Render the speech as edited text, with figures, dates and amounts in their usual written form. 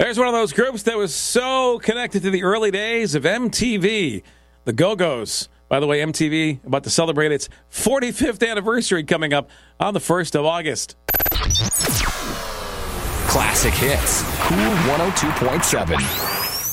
There's one of those groups that was so connected to the early days of MTV, the Go-Go's. By the way, MTV about to celebrate its 45th anniversary coming up on the 1st of August. Classic hits. Cool 102.7.